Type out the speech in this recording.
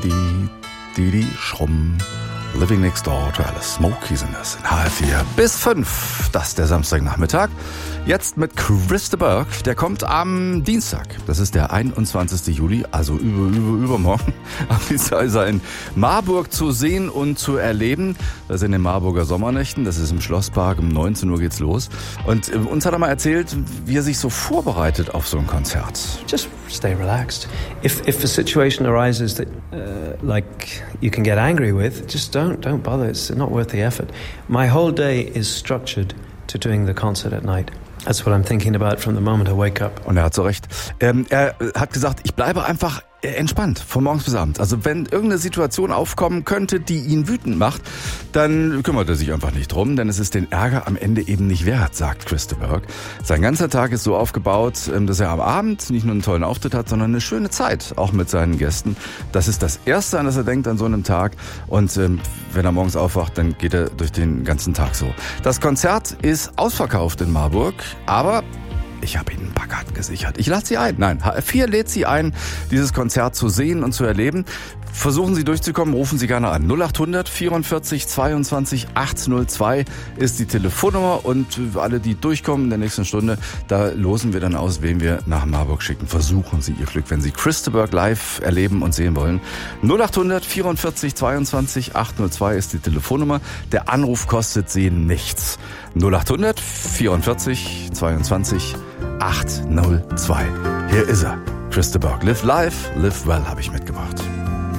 Didi, Schrumm. Living Next Door to Alice. Smokies in das in HR4 bis 5. Das ist der Samstagnachmittag. Jetzt mit Chris de Burgh. Der kommt am Dienstag. Das ist der 21. Juli, also übermorgen. Am Dienstag ist er in Marburg zu sehen und zu erleben. Das ist in den Marburger Sommernächten. Das ist im Schlosspark. Um 19 Uhr geht's los. Und uns hat er mal erzählt, wie er sich so vorbereitet auf so ein Konzert. Just stay relaxed. If a situation arises that like you can get angry with, just don't bother. It's not worth the effort. My whole day is structured to doing the concert at night. That's what I'm thinking about from the moment I wake up. Und er hat so recht. Er hat gesagt, ich bleibe einfach entspannt von morgens bis abends. Also wenn irgendeine Situation aufkommen könnte, die ihn wütend macht, dann kümmert er sich einfach nicht drum, denn es ist den Ärger am Ende eben nicht wert, sagt Chris de Burgh. Sein ganzer Tag ist so aufgebaut, dass er am Abend nicht nur einen tollen Auftritt hat, sondern eine schöne Zeit, auch mit seinen Gästen. Das ist das Erste, an das er denkt an so einem Tag. Und wenn er morgens aufwacht, dann geht er durch den ganzen Tag so. Das Konzert ist ausverkauft in Marburg, aber ich habe Ihnen ein paar Karten gesichert. Ich lade Sie ein. Nein, HR4 lädt Sie ein, dieses Konzert zu sehen und zu erleben. Versuchen Sie durchzukommen, rufen Sie gerne an. 0800 44 22 802 ist die Telefonnummer und alle, die durchkommen in der nächsten Stunde, da losen wir dann aus, wen wir nach Marburg schicken. Versuchen Sie Ihr Glück, wenn Sie Chris de Burgh live erleben und sehen wollen. 0800 44 22 802 ist die Telefonnummer. Der Anruf kostet Sie nichts. 0800 44 22 802. Hier ist er. Chris de Burgh. Live live, live well habe ich mitgebracht.